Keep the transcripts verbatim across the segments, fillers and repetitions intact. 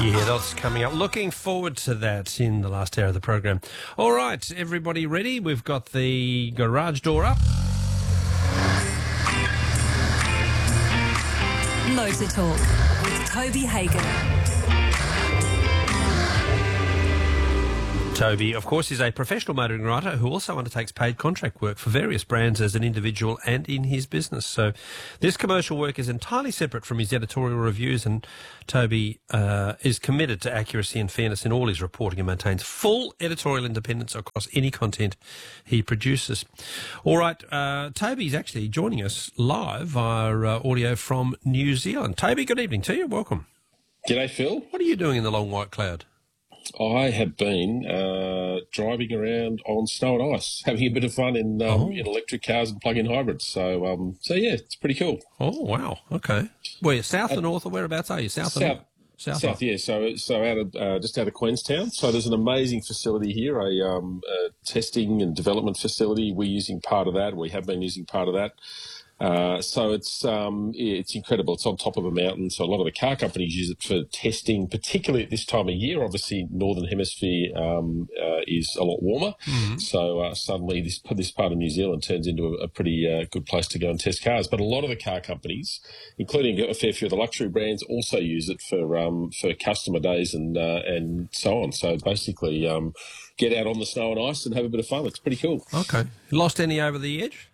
Yeah, that's coming up. Looking forward to that in the last hour of the program. All right, everybody ready? We've got the garage door up. Motor Talk with Toby Hagan. Toby, of course, is a professional motoring writer who also undertakes paid contract work for various brands as an individual and in his business. So this commercial work is entirely separate from his editorial reviews, and Toby uh, is committed to accuracy and fairness in all his reporting and maintains full editorial independence across any content he produces. All right, uh, Toby's actually joining us live via uh, audio from New Zealand. Toby, good evening to you. Welcome. G'day, Phil. What are you doing in the long white cloud? I have been uh, driving around on snow and ice, having a bit of fun in, um, Oh. in electric cars and plug-in hybrids. So, um, so yeah, it's pretty cool. Oh, wow. Okay. Where, south or north, or whereabouts are you? South or South, north? South. South, yeah. So, so out of uh, just out of Queenstown. So there's an amazing facility here, a, um, a testing and development facility. We're using part of that. We have been using part of that. Uh, so it's um, yeah, it's incredible. It's on top of a mountain, so a lot of the car companies use it for testing, particularly at this time of year. Obviously, Northern Hemisphere um, uh, is a lot warmer, Mm-hmm. so uh, suddenly this this part of New Zealand turns into a, a pretty uh, good place to go and test cars. But a lot of the car companies, including a fair few of the luxury brands, also use it for um, for customer days and uh, and so on. So basically, um, get out on the snow and ice and have a bit of fun. It's pretty cool. Okay. Lost any over the edge?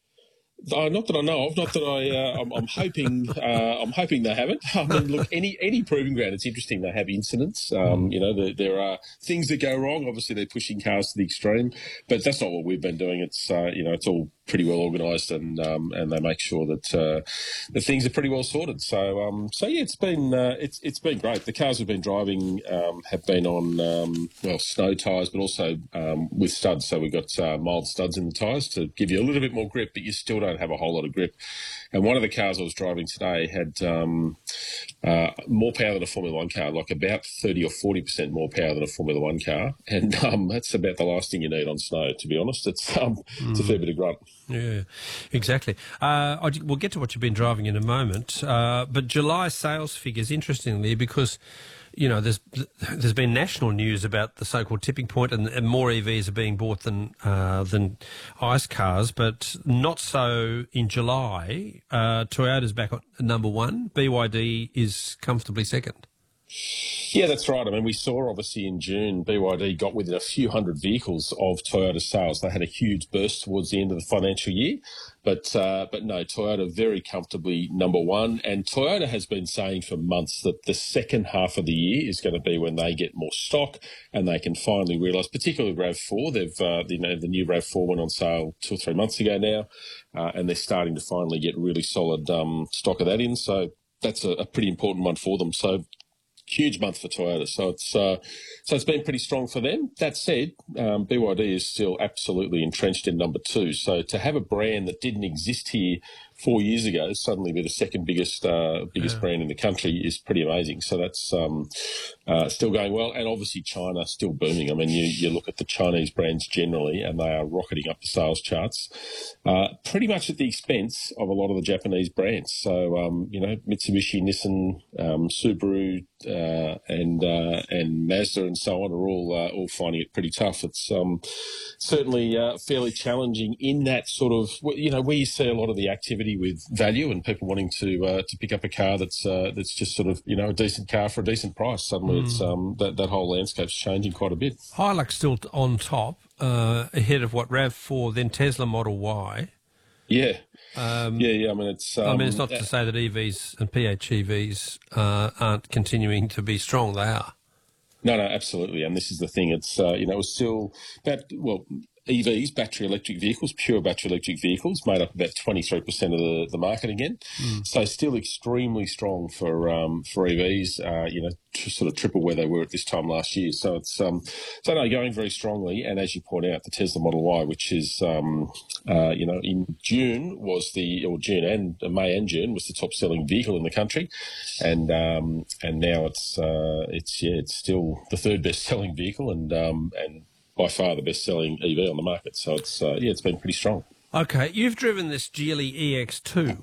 Uh, not that I know of. Not that I. Uh, I'm, I'm hoping. Uh, I'm hoping they haven't. I mean, look, any any proving ground, it's interesting. They have incidents. Um, you know, there, there are things that go wrong. Obviously, they're pushing cars to the extreme, but that's not what we've been doing. It's uh, you know, it's all pretty well organised, and um, and they make sure that uh, the things are pretty well sorted. So um, so yeah, it's been uh, it's it's been great. The cars we've been driving um, have been on um, well snow tyres, but also um, with studs. So we've got uh, mild studs in the tyres to give you a little bit more grip, but you still don't have a whole lot of grip. And one of the cars I was driving today had um, uh, more power than a Formula One car, like about thirty or forty percent more power than a Formula One car, and um, that's about the last thing you need on snow. To be honest, it's um, mm. it's a fair bit of grunt. Yeah, exactly. Uh, I, we'll get to what you've been driving in a moment, uh, but July sales figures, interestingly, because you know there's there's been national news about the so-called tipping point, and, and more E Vs are being bought than uh, than ICE cars, but not so in July. Uh, Toyota's back at number one. B Y D is comfortably second. Yeah, that's right. I mean, we saw obviously in June, B Y D got within a few hundred vehicles of Toyota sales. They had a huge burst towards the end of the financial year. But uh, but no, Toyota very comfortably number one. And Toyota has been saying for months that the second half of the year is going to be when they get more stock and they can finally realise, particularly RAV four. They've uh, you know the new RAV four went on sale two or three months ago now, uh, and they're starting to finally get really solid um, stock of that in. So that's a, a pretty important one for them. So. Huge month for Toyota, so it's uh, so it's been pretty strong for them. That said, um, B Y D is still absolutely entrenched in number two. So to have a brand that didn't exist here four years ago suddenly be the second biggest uh, biggest yeah. brand in the country is pretty amazing. So that's um, uh, still going well, and obviously China still booming. I mean, you you look at the Chinese brands generally, and they are rocketing up the sales charts, uh, pretty much at the expense of a lot of the Japanese brands. So um, you know, Mitsubishi, Nissan, um, Subaru. Uh, and uh, and Mazda and so on are all uh, all finding it pretty tough. It's um, certainly uh, fairly challenging in that sort of, you know, where you see a lot of the activity with value and people wanting to uh, to pick up a car that's uh, that's just sort of, you know, a decent car for a decent price. Suddenly mm. it's um, that, that whole landscape's changing quite a bit. Hilux still on top, uh, ahead of what, RAV four, then Tesla Model Y. Yeah. Um, yeah, yeah. I mean, it's. Um, I mean, it's not to say that E Vs and P H E Vs uh, aren't continuing to be strong. They are. No, no, absolutely. And this is the thing. It's uh, you know, it's still that well. E Vs, battery electric vehicles, pure battery electric vehicles, made up about twenty-three percent of the, the market again. Mm. So still extremely strong for um, for E Vs, uh, you know, to sort of triple where they were at this time last year. So it's um, so no, going very strongly. And as you point out, the Tesla Model Y, which is, um, uh, you know, in June was the, or June and uh, May and June was the top selling vehicle in the country. And um, and now it's, uh, it's, yeah, it's still the third best selling vehicle and, um, and, by far the best-selling E V on the market. So it's uh, yeah, it's been pretty strong. Okay, you've driven this Geely E X two.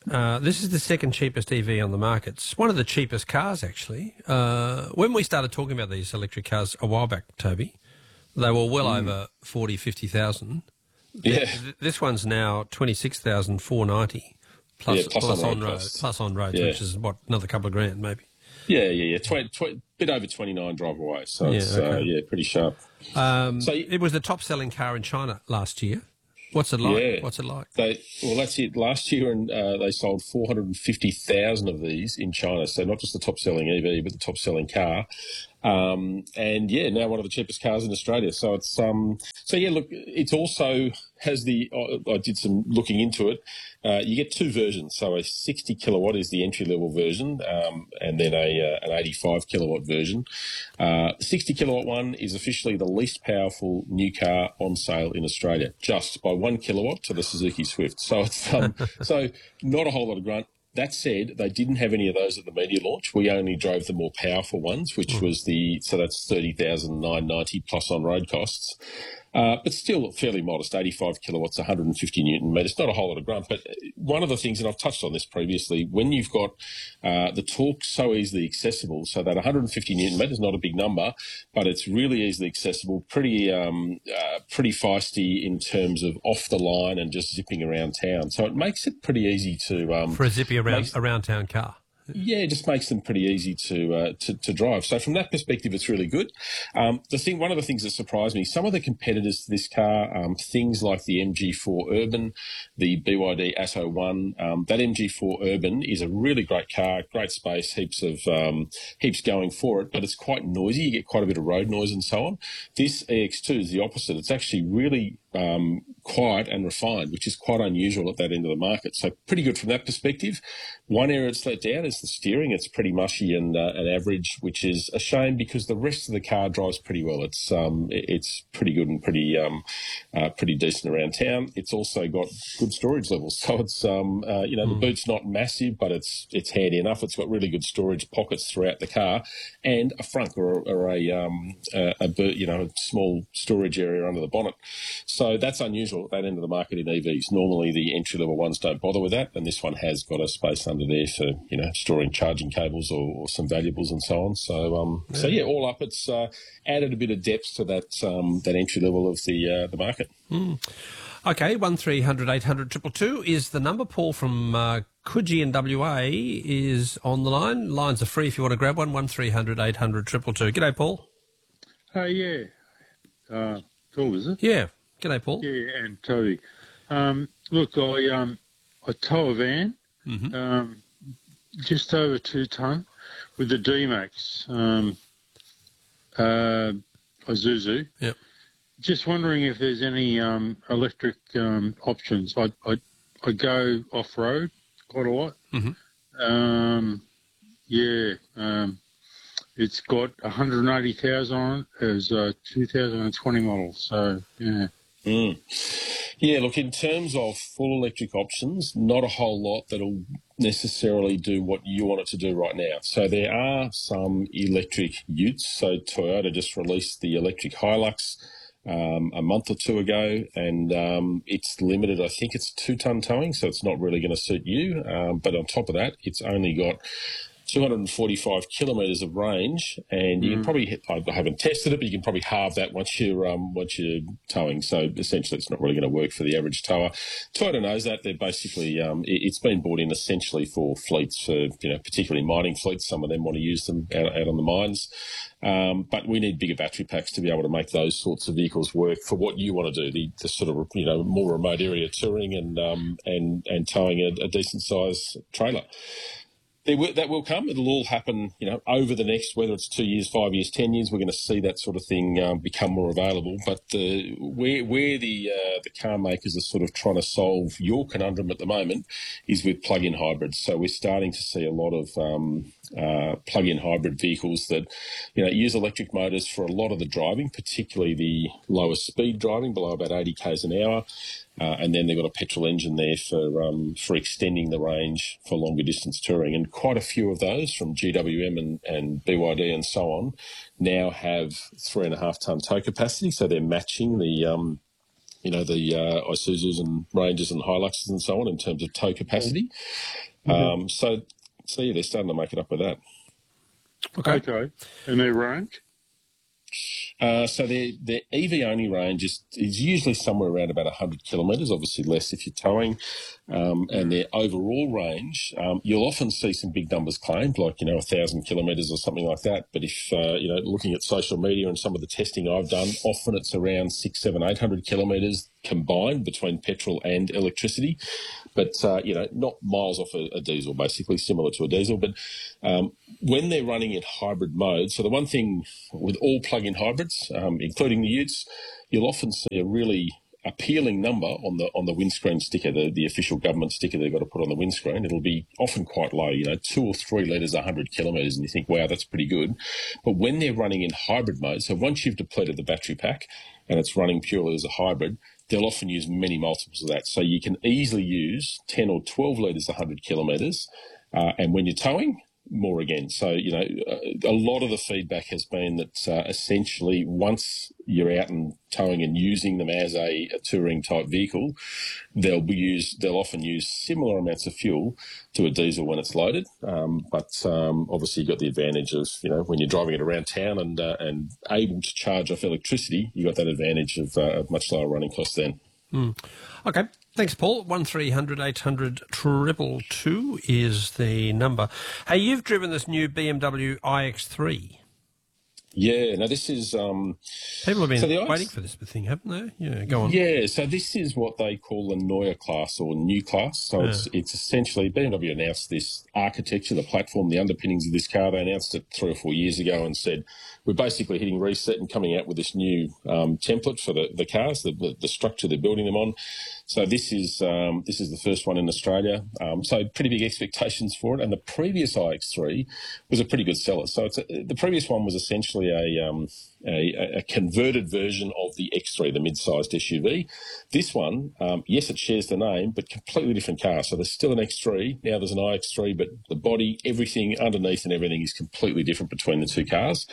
Uh, this is the second cheapest E V on the market. It's one of the cheapest cars, actually. Uh, when we started talking about these electric cars a while back, Toby, they were well mm. over forty, fifty thousand. Yeah. Th- this one's now twenty-six thousand four hundred ninety plus, yeah, plus, plus on, on road road, costs. plus on roads, yeah. which is what, another couple of grand maybe. Yeah, yeah, yeah. Tw- tw- bit over twenty-nine drive away, so yeah, it's okay. uh, yeah, pretty sharp. Um, so it was the top selling car in China last year. What's it like? Yeah. What's it like? They, well, that's it. Last year, and uh, they sold four hundred fifty thousand of these in China. So not just the top selling E V, but the top selling car. Um, and yeah, now one of the cheapest cars in Australia. So it's um, so yeah. Look, it's also has the. I did some looking into it. Uh, you get two versions. So a sixty kilowatt is the entry level version, um, and then a uh, an eighty-five kilowatt version. Uh, sixty kilowatt one is officially the least powerful new car on sale in Australia, just by one kilowatt to the Suzuki Swift. So it's um, so not a whole lot of grunt. That said, they didn't have any of those at the media launch. We only drove the more powerful ones, which mm. was the, so that's thirty thousand nine hundred ninety plus on road costs. Uh, but still fairly modest, eighty-five kilowatts, one hundred fifty newton meters. Not a whole lot of grunt, but one of the things, and I've touched on this previously, when you've got uh, the torque so easily accessible, so that one hundred fifty newton meters is not a big number, but it's really easily accessible, pretty um, uh, pretty feisty in terms of off the line and just zipping around town. So it makes it pretty easy to um, for a zippy around makes, around town car. Yeah, it just makes them pretty easy to, uh, to to drive. So from that perspective, it's really good. Um, the thing, one of the things that surprised me, some of the competitors to this car, um, things like the M G four Urban, the B Y D Atto one, um, that M G four Urban is a really great car, great space, heaps of um, heaps going for it, but it's quite noisy. You get quite a bit of road noise and so on. This E X two is the opposite. It's actually really um, quiet and refined, which is quite unusual at that end of the market. So pretty good from that perspective. One area it's let down is the steering. It's pretty mushy and, uh, and average, which is a shame because the rest of the car drives pretty well. It's um, it's pretty good and pretty um, uh, pretty decent around town. It's also got good storage levels. So it's um, uh, you know mm. the boot's not massive, but it's it's handy enough. It's got really good storage pockets throughout the car, and a frunk or, or a um, a, a boot, you know, a small storage area under the bonnet. So that's unusual at that end of the market in E Vs. Normally the entry level ones don't bother with that, and this one has got a space under there for you know storing charging cables or, or some valuables and so on. So um, yeah. so yeah, all up, it's uh, added a bit of depth to that um, that entry level of the uh, the market. Mm. Okay, one three hundred eight hundred two two two is the number. Paul from uh, Coogee in W A is on the line. Lines are free if you want to grab one. One three hundred eight hundred two two two. G'day, Paul. Oh yeah, uh, cool, is it? Yeah. G'day, Paul. Yeah, and Toby. Um, look, I um, I tow a van, mm-hmm. um, just over two ton, with the D-Max, um, uh, Isuzu. Yep. Just wondering if there's any um, electric um, options. I, I I go off road quite a lot. Mm-hmm. Um, yeah. Um, it's got one hundred eighty thousand on it as a two thousand twenty model. So yeah. Mm. Yeah, look, in terms of full electric options, not a whole lot that'll necessarily do what you want it to do right now. So there are some electric utes. So Toyota just released the electric Hilux um, a month or two ago, and um, it's limited. I think it's two-ton towing, so it's not really going to suit you. Um, but on top of that, it's only got two hundred forty-five kilometres of range, and you mm. can probably hit, I haven't tested it, but you can probably halve that once you're um, once you're towing. So essentially, it's not really going to work for the average tower. Toyota knows that. They're basically um, it, it's been brought in essentially for fleets, for you know particularly mining fleets. Some of them want to use them out, out on the mines, um, but we need bigger battery packs to be able to make those sorts of vehicles work for what you want to do. The, the sort of you know more remote area touring and um, and and towing a, a decent size trailer. There will, that will come. It'll all happen, you know, over the next, whether it's two years, five years, ten years. We're going to see that sort of thing um, become more available. But uh, where where the uh, the car makers are sort of trying to solve your conundrum at the moment is with plug-in hybrids. So we're starting to see a lot of um, uh, plug-in hybrid vehicles that, you know, use electric motors for a lot of the driving, particularly the lower speed driving, below about eighty k's an hour. Uh, and then they've got a petrol engine there for um, for extending the range for longer distance touring. And quite a few of those from G W M and, and B Y D and so on now have three and a half tonne tow capacity. So they're matching the um, you know, the uh, Isuzus and Rangers and Hiluxes and so on in terms of tow capacity. Mm-hmm. Um, so, so yeah, they're starting to make it up with that. Okay. Okay. And their range? Uh, so their their E V only range is, is usually somewhere around about one hundred kilometres, obviously less if you're towing. Um, and their overall range, um, you'll often see some big numbers claimed, like, you know, one thousand kilometres or something like that. But if, uh, you know, looking at social media and some of the testing I've done, often it's around six, seven, eight hundred kilometres combined between petrol and electricity. But, uh, you know, not miles off a, a diesel, basically, similar to a diesel. But um, when they're running in hybrid mode, so the one thing with all plug-in hybrids, um, including the Utes, you'll often see a really appealing number on the on the windscreen sticker, the, the official government sticker they've got to put on the windscreen. It'll be often quite low, you know, two or three litres, one hundred kilometres, and you think, wow, that's pretty good. But when they're running in hybrid mode, so once you've depleted the battery pack and it's running purely as a hybrid, they'll often use many multiples of that. So you can easily use ten or twelve litres, one hundred kilometres, uh, and when you're towing, more again. So, you know, a lot of the feedback has been that uh, essentially once you're out and towing and using them as a, a touring type vehicle, they'll be used, they'll often use similar amounts of fuel to a diesel when it's loaded. Um, but um, obviously you've got the advantage of, you know, when you're driving it around town and uh, and able to charge off electricity, you've got that advantage of, uh, of much lower running costs then. Mm. Okay. Thanks, Paul. One three hundred eight hundred triple two is the number. Hey, you've driven this new B M W i X three. Yeah, now this is... Um, People have been so the waiting X, for this thing, haven't they? Yeah, go on. Yeah, so this is what they call the Neue class or new class. So Yeah. it's it's essentially, B M W announced this architecture, the platform, the underpinnings of this car. They announced it three or four years ago and said, we're basically hitting reset and coming out with this new um, template for the, the cars, the, the, the structure they're building them on. So this is um, this is the first one in Australia. Um, so pretty big expectations for it. And the previous i X three was a pretty good seller. So it's a, the previous one was essentially a, um, a a converted version of the X three, the mid-sized S U V. This one, um, yes, it shares the name, but completely different car. So there's still an X three. Now there's an i X three, but the body, everything underneath and everything is completely different between the two cars.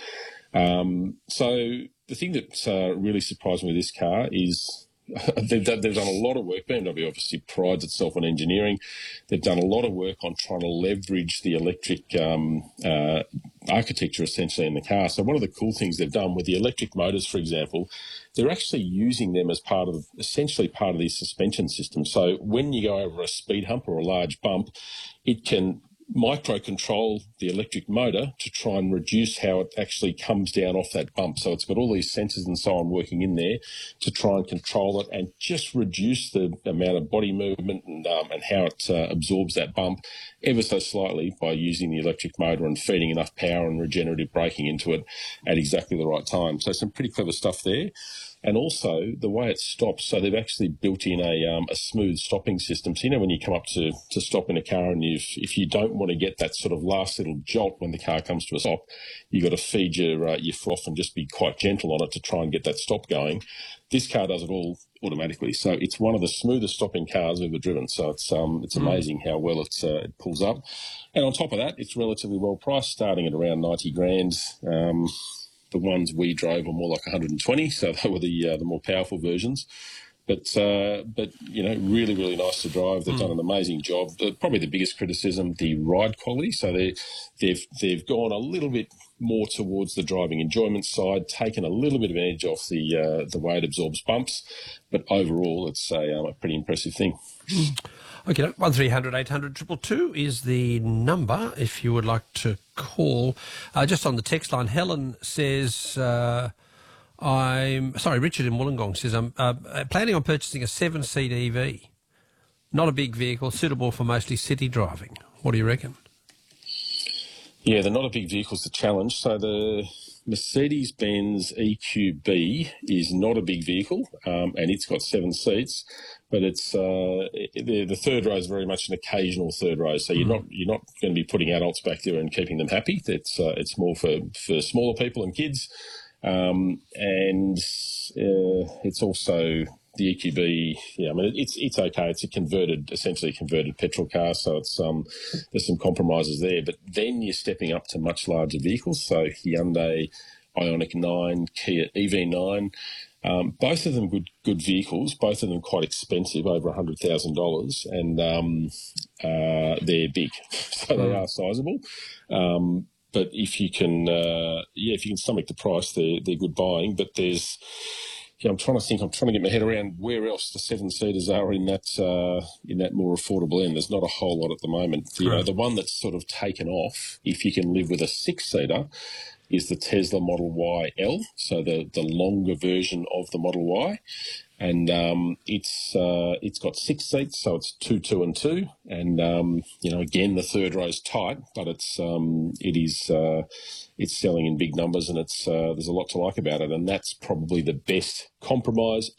Um, so the thing that uh, really surprised me with this car is they've done, they've done a lot of work. B M W obviously prides itself on engineering. They've done a lot of work on trying to leverage the electric um, uh, architecture essentially in the car. So one of the cool things they've done with the electric motors, for example, they're actually using them as part of, essentially part of the suspension system. So when you go over a speed hump or a large bump, it can microcontrol the electric motor to try and reduce how it actually comes down off that bump. So it's got all these sensors and so on working in there to try and control it and just reduce the amount of body movement and, um, and how it uh, absorbs that bump ever so slightly by using the electric motor and feeding enough power and regenerative braking into it at exactly the right time. So some pretty clever stuff there. And also the way it stops, so they've actually built in a um, a smooth stopping system. So, you know, when you come up to, to stop in a car and you've, if you don't want to get that sort of last little jolt when the car comes to a stop, you've got to feed your, uh, your foot off and just be quite gentle on it to try and get that stop going. This car does it all automatically. So it's one of the smoothest stopping cars I've ever driven. So it's um it's amazing how well it's, uh, it pulls up. And on top of that, it's relatively well priced, starting at around ninety grand. Um, The ones we drove were more like one hundred twenty, so they were the uh, the more powerful versions. But, uh, but you know, really, really nice to drive. They've mm. done an amazing job. Uh, probably the biggest criticism, the ride quality. So they, they've they've gone a little bit more towards the driving enjoyment side, taken a little bit of edge off the uh, the way it absorbs bumps. But overall, it's a, um, a pretty impressive thing. Okay, one three hundred eight hundred triple two is the number if you would like to call. Uh, just on the text line, Helen says, uh, I'm sorry, Richard in Wollongong says, I'm uh, planning on purchasing a seven-seat E V. Not a big vehicle, suitable for mostly city driving. What do you reckon? Yeah, they're not a big vehicle's the challenge. So the Mercedes-Benz E Q B is not a big vehicle, um, and it's got seven seats. But it's uh, the, the third row is very much an occasional third row, so you're not you're not going to be putting adults back there and keeping them happy. It's uh, it's more for, for smaller people and kids, um, and uh, it's also the E Q B. Yeah, I mean it's it's okay. It's a converted, essentially converted petrol car, so it's um there's some compromises there. But then you're stepping up to much larger vehicles, so Hyundai Ioniq nine, Kia E V nine. Um, both of them good good vehicles, both of them quite expensive, over one hundred thousand dollars, and um, uh, they're big, so they are sizable. Um, but if you can, uh, yeah, if you can stomach the price, they're, they're good buying. But there's, yeah, I'm trying to think, I'm trying to get my head around where else the seven-seaters are in that uh, in that more affordable end. There's not a whole lot at the moment. You know, the one that's sort of taken off, if you can live with a six-seater, is the Tesla Model Y L, so the, the longer version of the Model Y. And um, it's uh, it's got six seats, so it's two, two, and two. And um, you know, again, the third row's tight, but it's um, it is uh, it's selling in big numbers, and it's uh, there's a lot to like about it. And that's probably the best compromise